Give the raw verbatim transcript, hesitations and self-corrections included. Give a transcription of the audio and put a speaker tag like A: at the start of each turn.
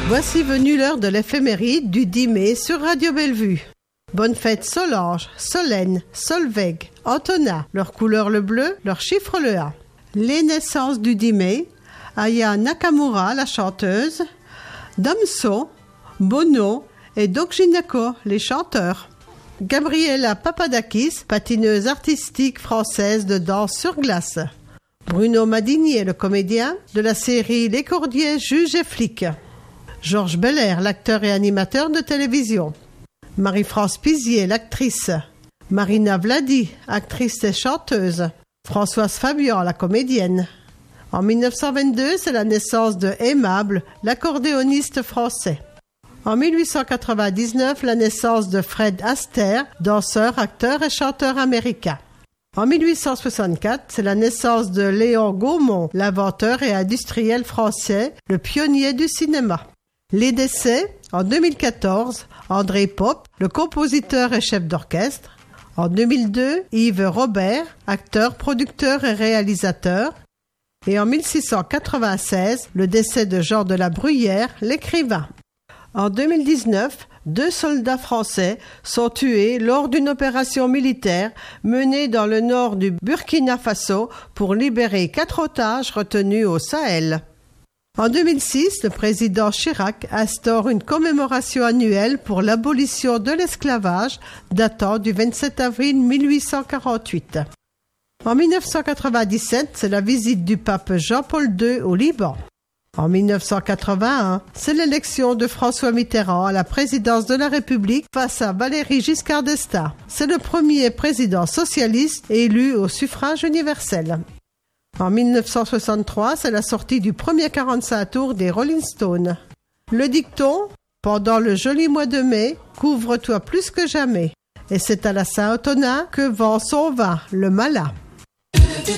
A: Voici venue l'heure de l'éphéméride du dix mai sur Radio Bellevue. Bonne fête Solange, Solène, Solveig, Antonin, leur couleur le bleu, leur chiffre le un. Les naissances du dix mai, Aya Nakamura, la chanteuse, Damso, Bono et Doc Gineco, les chanteurs. Gabriela Papadakis, patineuse artistique française de danse sur glace. Bruno Madinier, le comédien de la série Les Cordiers, juge et flic. Georges Belair, l'acteur et animateur de télévision. Marie-France Pizier, l'actrice. Marina Vladi, actrice et chanteuse. Françoise Fabian, la comédienne. En mille neuf cent vingt-deux, c'est la naissance de Aimable, l'accordéoniste français. En mille huit cent quatre-vingt-dix-neuf, la naissance de Fred Astaire, danseur, acteur et chanteur américain. En mille huit cent soixante-quatre, c'est la naissance de Léon Gaumont, l'inventeur et industriel français, le pionnier du cinéma. Les décès, en deux mille quatorze, André Pope, le compositeur et chef d'orchestre. En deux mille deux, Yves Robert, acteur, producteur et réalisateur. Et en mille six cent quatre-vingt-seize, le décès de Jean de la Bruyère, l'écrivain. En deux mille dix-neuf, deux soldats français sont tués lors d'une opération militaire menée dans le nord du Burkina Faso pour libérer quatre otages retenus au Sahel. En deux mille six, le président Chirac instaure une commémoration annuelle pour l'abolition de l'esclavage datant du vingt-sept avril mille huit cent quarante-huit. En mille neuf cent quatre-vingt-dix-sept, c'est la visite du pape Jean-Paul deux au Liban. En mille neuf cent quatre-vingt-un, c'est l'élection de François Mitterrand à la présidence de la République face à Valéry Giscard d'Estaing. C'est le premier président socialiste élu au suffrage universel. En mille neuf cent soixante-trois, c'est la sortie du premier quarante-cinq tours des Rolling Stones. Le dicton, pendant le joli mois de mai, couvre-toi plus que jamais. Et c'est à la Saint-Antonin que vend son vin, le Malin.